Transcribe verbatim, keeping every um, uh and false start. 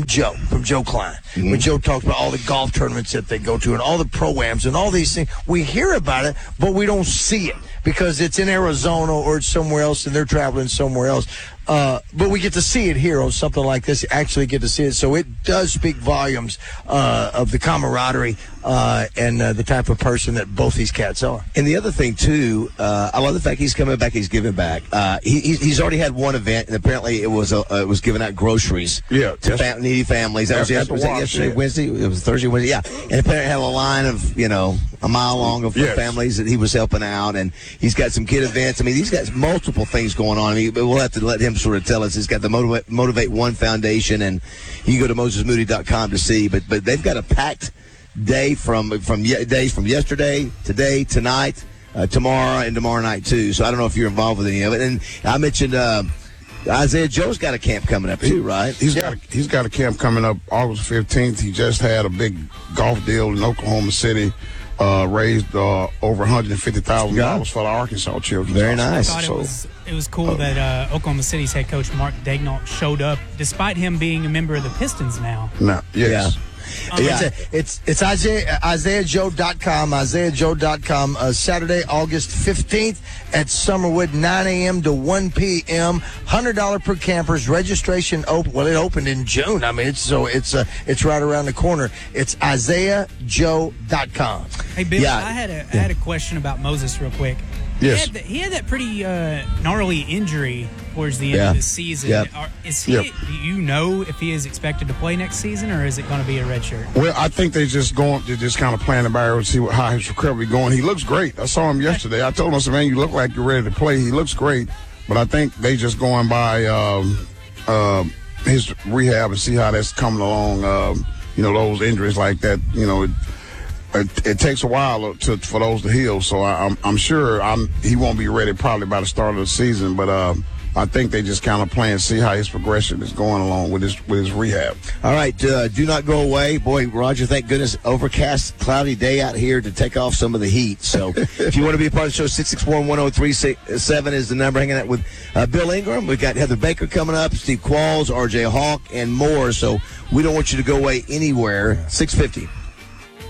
from Joe, from Joe Klein. Mm-hmm. When Joe talks about all the golf tournaments that they go to and all the pro-ams and all these things, we hear about it, but we don't see it because it's in Arizona or it's somewhere else and they're traveling somewhere else. Uh, but we get to see it here on something like this, actually get to see it. So it does speak volumes uh, of the camaraderie uh, and uh, the type of person that both these cats are. And the other thing, too, uh, I love the fact he's coming back, he's giving back. Uh, he, he's already had one event, and apparently it was a, uh, it was giving out groceries yeah, to fam- needy families. That was, yesterday, was that yesterday, yeah. Wednesday? It was Thursday, Wednesday, yeah. And apparently had a line of, you know, a mile long of yes. families that he was helping out, and he's got some kid events. I mean, he's got multiple things going on. I mean, we'll have to let him sort of tell us. He's got the Motivate, Motivate One Foundation, and you can go to moses moody dot com to see. But but they've got a packed day from from days from yesterday, today, tonight, uh, tomorrow, and tomorrow night too. So I don't know if you're involved with any of it. And I mentioned uh, Isaiah Joe's got a camp coming up too, right? He's got a, he's got a camp coming up August fifteenth. He just had a big golf deal in Oklahoma City. Uh, raised uh, over one hundred fifty thousand dollars for the Arkansas children. Very nice. I thought so, it was it was cool uh, that uh, Oklahoma City's head coach Mark Daignault showed up, despite him being a member of the Pistons now. No, yes. Yeah. Um, yeah. It's, a, it's it's Isaiah Isaiah Joe dot com, Isaiah Joe dot com, uh, Saturday, August fifteenth at Summerwood, nine a.m. to one p.m. one hundred dollars per campers. Registration open. Well, it opened in June. I mean, it's so it's uh, it's right around the corner. It's Isaiah Joe dot com. Hey, Bill, yeah. I had a I had a question about Moses real quick. Yes. He had, the, he had that pretty uh, gnarly injury towards the end yeah. of the season. Yep. Are, is he? Yep. Do you know if he is expected to play next season, or is it going to be a red shirt? Well, I think they just going, they're just kind of playing the barrier to see what, how his recovery going. He looks great. I saw him yesterday. I told him, I said, man, you look like you're ready to play. He looks great, but I think they just going by um, uh, his rehab and see how that's coming along. Um, you know, those injuries like that. You know. It, It, it takes a while to, for those to heal, so I, I'm, I'm sure I'm, he won't be ready probably by the start of the season. But uh, I think they just kind of play and see how his progression is going along with his with his rehab. All right, uh, do not go away, boy, Roger. Thank goodness, overcast, cloudy day out here to take off some of the heat. So, if you want to be a part of the show, six six one, one oh three seven is the number. Hanging out with uh, Bill Ingram. We've got Heather Baker coming up, Steve Qualls, R J Hawk, and more. So we don't want you to go away anywhere. six fifty.